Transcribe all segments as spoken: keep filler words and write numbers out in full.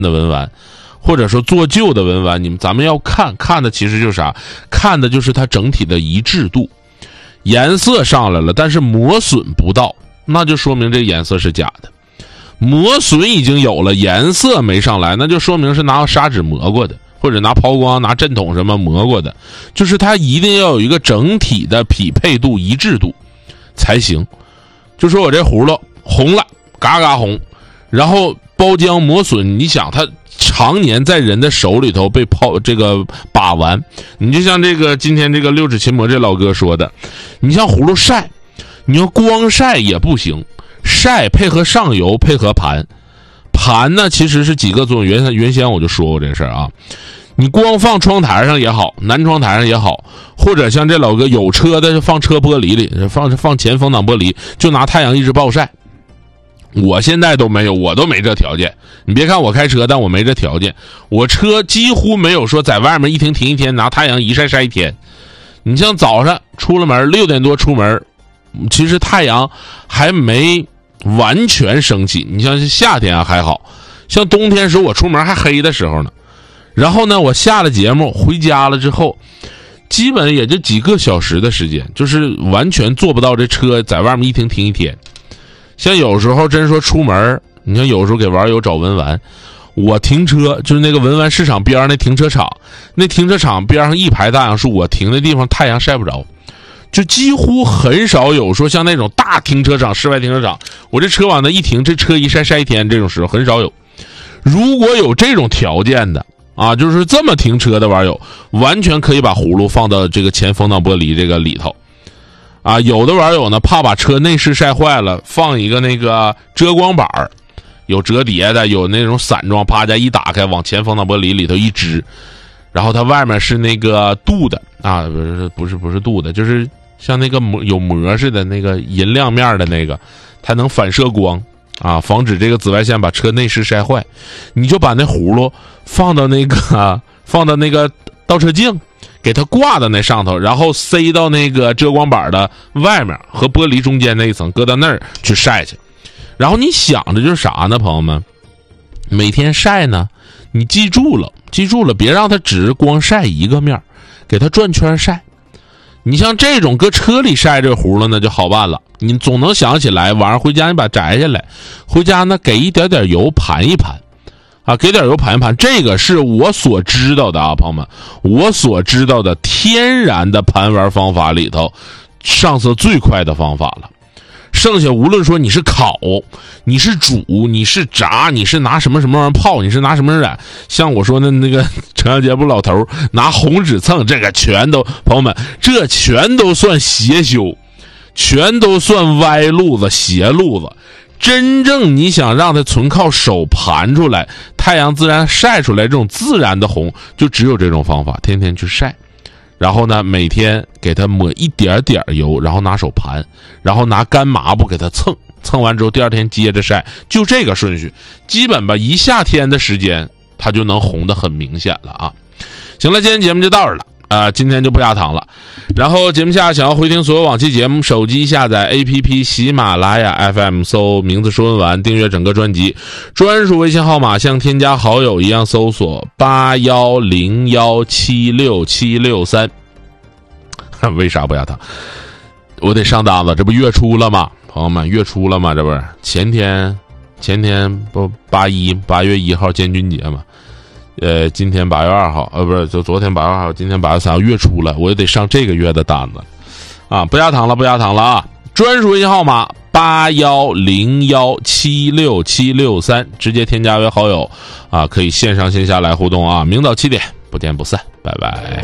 的文玩，或者说做旧的文玩，你们咱们要看看的其实就是啥？看的就是它整体的一致度，颜色上来了，但是磨损不到，那就说明这颜色是假的。磨损已经有了，颜色没上来，那就说明是拿砂纸磨过的，或者拿抛光、拿针筒什么磨过的，就是它一定要有一个整体的匹配度、一致度才行。就说我这葫芦红了，嘎嘎红，然后包浆磨损，你想它常年在人的手里头被泡这个把玩，你就像这个今天这个六指琴魔这老哥说的，你像葫芦晒，你要光晒也不行，晒配合上油配合盘，盘呢其实是几个作用，原原先我就说过这事儿啊。你光放窗台上也好，南窗台上也好，或者像这老哥有车的就放车玻璃里，放放前风挡玻璃，就拿太阳一直暴晒。我现在都没有，我都没这条件。你别看我开车，但我没这条件。我车几乎没有说在外面一停停一天，拿太阳一晒晒一天。你像早上出了门六点多出门，其实太阳还没完全升起。你像夏天啊还好，像冬天时候我出门还黑的时候呢。然后呢，我下了节目回家了之后，基本也就几个小时的时间，就是完全做不到这车在外面一停停一天。像有时候真说出门，你看有时候给网友找文玩，我停车就是那个文玩市场边上那停车场，那停车场边上一排大杨树，我停的地方太阳晒不着，就几乎很少有说像那种大停车场、室外停车场，我这车往那一停，这车一晒晒一天，这种时候很少有。如果有这种条件的啊，就是这么停车的网友，完全可以把葫芦放到这个前风挡玻璃这个里头。啊，有的网友呢怕把车内饰晒坏了，放一个那个遮光板，有折叠的，有那种散装，啪家一打开，往前风挡玻璃里头一支，然后它外面是那个镀的啊，不是不是不是镀的，就是像那个膜有膜似的那个银亮面的那个，它能反射光啊，防止这个紫外线把车内饰晒坏。你就把那葫芦放到那个放到那个倒车镜，给它挂到那上头，然后塞到那个遮光板的外面和玻璃中间那一层，搁到那儿去晒去。然后你想着就是啥呢，朋友们？每天晒呢，你记住了，记住了，别让它只光晒一个面，给它转圈晒。你像这种搁车里晒这葫芦呢就好办了，你总能想起来，晚上回家你把它摘下来，回家呢给一点点油盘一盘。啊，给点油盘一盘，这个是我所知道的啊，朋友们，我所知道的天然的盘玩方法里头，上色最快的方法了。剩下无论说你是烤，你是煮，你是炸，你是拿什么什么玩意儿泡，你是拿什么染，像我说的那个陈小杰不老头拿红纸蹭，这个全都，朋友们，这全都算邪修，全都算歪路子、邪路子。真正你想让它纯靠手盘出来，太阳自然晒出来这种自然的红，就只有这种方法，天天去晒。然后呢，每天给它抹一点点油，然后拿手盘，然后拿干抹布给它蹭，蹭完之后第二天接着晒，就这个顺序，基本吧一夏天的时间它就能红得很明显了啊。行了，今天节目就到这儿了。啊、呃，今天就不压糖了。然后节目下想要回听所有往期节目，手机下载 A P P 喜马拉雅 F M， 搜名字说文完，订阅整个专辑。专属微信号码像添加好友一样搜索八一零一七六七六三。为啥不压糖？我得上单子，这不月初了吗？朋友们，月初了吗？这不是前天前天不八一八月一号建军节嘛？呃，今天八月二号，呃，不是，就昨天八月二号，今天八月三号，月初了，我也得上这个月的单子，啊，不压糖了，不压糖了啊！专属微信号码八一零一七六七六三，直接添加为好友，啊，可以线上线下来互动啊！明早七点不见不散，拜拜。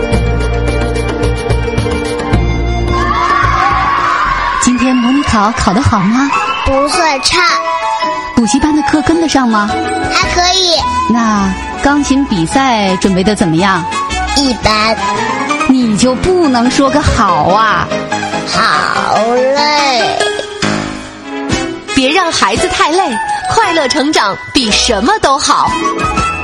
今天模拟考考得好吗？ 不算差。 补习班的课跟得上吗？ 还可以。 那钢琴比赛准备的怎么样？ 一般。 你就不能说个好啊？ 好累。 别让孩子太累，快乐成长比什么都好。